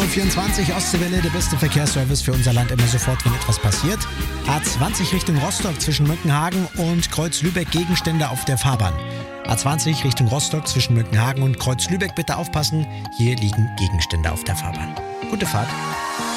Radio24 Ostseewelle, der beste Verkehrsservice für unser Land, immer sofort, wenn etwas passiert. A20 Richtung Rostock zwischen Mückenhagen und Kreuz-Lübeck, Gegenstände auf der Fahrbahn. A20 Richtung Rostock zwischen Mückenhagen und Kreuz-Lübeck, bitte aufpassen, hier liegen Gegenstände auf der Fahrbahn. Gute Fahrt.